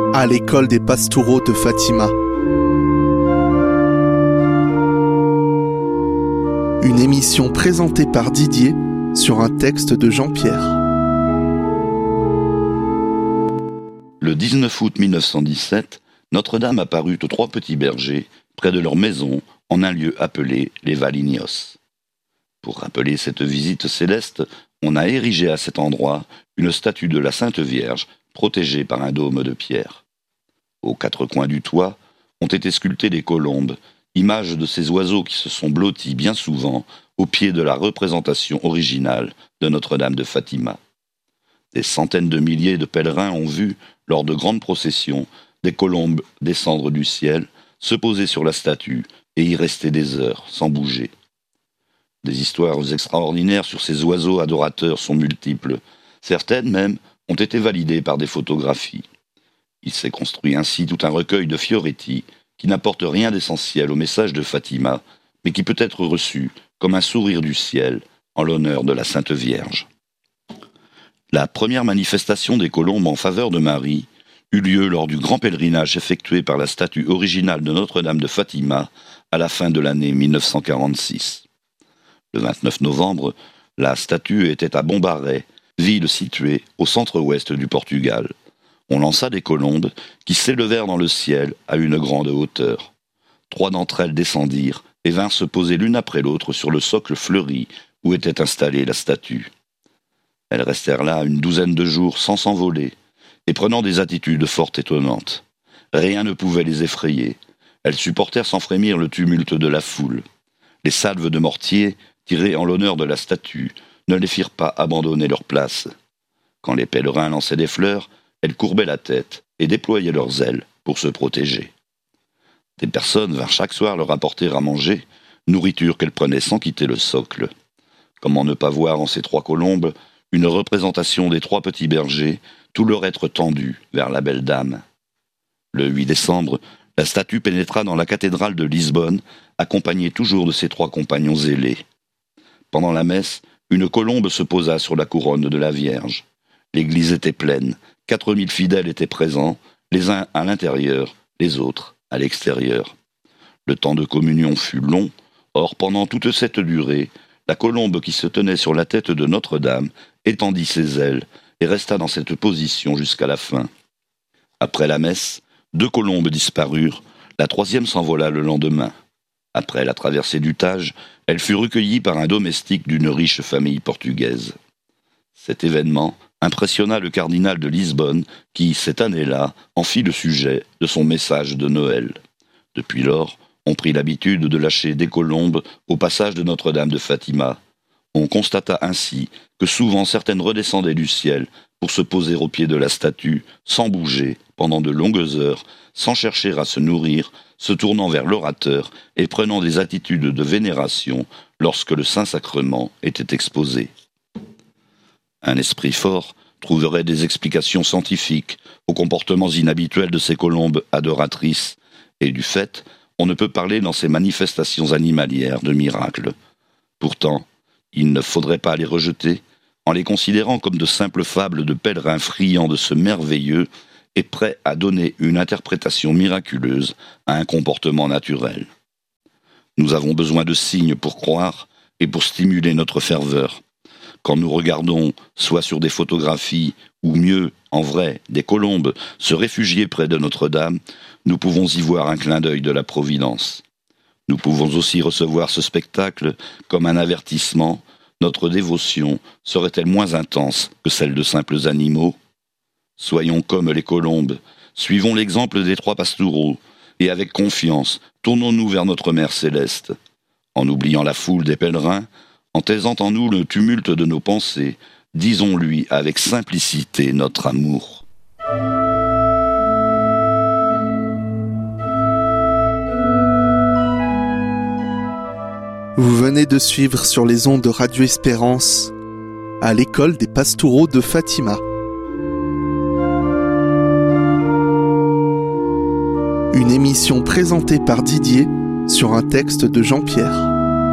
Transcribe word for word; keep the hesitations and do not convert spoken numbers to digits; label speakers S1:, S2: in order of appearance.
S1: à l'école des Pastoureaux de Fatima. Une émission présentée par Didier sur un texte de Jean-Pierre.
S2: Le dix-neuf août mille neuf cent dix-sept, Notre-Dame apparut aux trois petits bergers, près de leur maison, en un lieu appelé les Valignos. Pour rappeler cette visite céleste, on a érigé à cet endroit une statue de la Sainte Vierge, protégée par un dôme de pierre. Aux quatre coins du toit ont été sculptées des colombes, images de ces oiseaux qui se sont blottis bien souvent au pied de la représentation originale de Notre-Dame de Fatima. Des centaines de milliers de pèlerins ont vu, lors de grandes processions, des colombes descendre du ciel, se poser sur la statue et y rester des heures, sans bouger. Des histoires extraordinaires sur ces oiseaux adorateurs sont multiples. Certaines même ont été validées par des photographies. Il s'est construit ainsi tout un recueil de fioretti qui n'apporte rien d'essentiel au message de Fatima, mais qui peut être reçu comme un sourire du ciel en l'honneur de la Sainte Vierge. La première manifestation des colombes en faveur de Marie eut lieu lors du grand pèlerinage effectué par la statue originale de Notre-Dame de Fatima à la fin de l'année mille neuf cent quarante-six. Le vingt-neuf novembre, la statue était à Bombaré, ville située au centre-ouest du Portugal. On lança des colombes qui s'élevèrent dans le ciel à une grande hauteur. Trois d'entre elles descendirent et vinrent se poser l'une après l'autre sur le socle fleuri où était installée la statue. Elles restèrent là une douzaine de jours sans s'envoler, et prenant des attitudes fort étonnantes. Rien ne pouvait les effrayer. Elles supportèrent sans frémir le tumulte de la foule. Les salves de mortier, tirées en l'honneur de la statue, ne les firent pas abandonner leur place. Quand les pèlerins lançaient des fleurs, elles courbaient la tête et déployaient leurs ailes pour se protéger. Des personnes vinrent chaque soir leur apporter à manger, nourriture qu'elles prenaient sans quitter le socle. Comment ne pas voir en ces trois colombes une représentation des trois petits bergers, tout leur être tendu vers la belle dame. Le huit décembre, la statue pénétra dans la cathédrale de Lisbonne, accompagnée toujours de ses trois compagnons zélés. Pendant la messe, une colombe se posa sur la couronne de la Vierge. L'église était pleine, quatre mille fidèles étaient présents, les uns à l'intérieur, les autres à l'extérieur. Le temps de communion fut long, or pendant toute cette durée, la colombe qui se tenait sur la tête de Notre-Dame étendit ses ailes et resta dans cette position jusqu'à la fin. Après la messe, deux colombes disparurent, la troisième s'envola le lendemain. Après la traversée du Tage, elle fut recueillie par un domestique d'une riche famille portugaise. Cet événement impressionna le cardinal de Lisbonne qui, cette année-là, en fit le sujet de son message de Noël. Depuis lors, on prit l'habitude de lâcher des colombes au passage de Notre-Dame de Fatima. On constata ainsi que souvent certaines redescendaient du ciel pour se poser au pied de la statue, sans bouger, pendant de longues heures, sans chercher à se nourrir, se tournant vers l'orateur et prenant des attitudes de vénération lorsque le Saint-Sacrement était exposé. Un esprit fort trouverait des explications scientifiques aux comportements inhabituels de ces colombes adoratrices, et du fait, on ne peut parler dans ces manifestations animalières de miracles. Pourtant, il ne faudrait pas les rejeter en les considérant comme de simples fables de pèlerins friands de ce merveilleux et prêts à donner une interprétation miraculeuse à un comportement naturel. Nous avons besoin de signes pour croire et pour stimuler notre ferveur. Quand nous regardons, soit sur des photographies, ou mieux, en vrai, des colombes se réfugier près de Notre-Dame, nous pouvons y voir un clin d'œil de la Providence. Nous pouvons aussi recevoir ce spectacle comme un avertissement. Notre dévotion serait-elle moins intense que celle de simples animaux ? Soyons comme les colombes, suivons l'exemple des trois pastoureaux, et avec confiance, tournons-nous vers notre Mère céleste. En oubliant la foule des pèlerins, en taisant en nous le tumulte de nos pensées, disons-lui avec simplicité notre amour.
S1: Vous venez de suivre sur les ondes de Radio Espérance à l'école des Pastoureaux de Fatima. Une émission présentée par Didier sur un texte de Jean-Pierre.